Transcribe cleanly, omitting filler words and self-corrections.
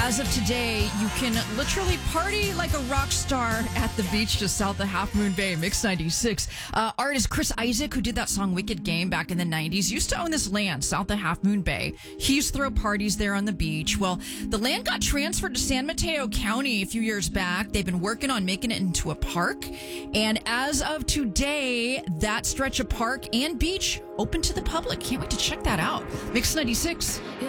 as of today, you can literally party like a rock star at the beach just south of Half Moon Bay, Mix 96. Artist Chris Isaak, who did that song Wicked Game back in the 90s, used to own this land south of Half Moon Bay. He used to throw parties there on the beach. Well, the land got transferred to San Mateo County a few years back. They've been working on making it into a park. And as of today, that stretch of park and beach open to the public. Can't wait to check that out. Mix 96.